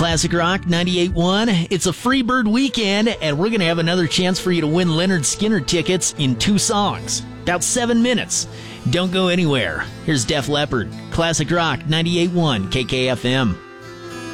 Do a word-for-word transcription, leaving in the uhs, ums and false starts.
Classic Rock ninety-eight point one. It's a Freebird weekend, and we're going to have another chance for you to win Leonard Skinner tickets in two songs. About seven minutes. Don't go anywhere. Here's Def Leppard. Classic Rock ninety-eight point one K K F M.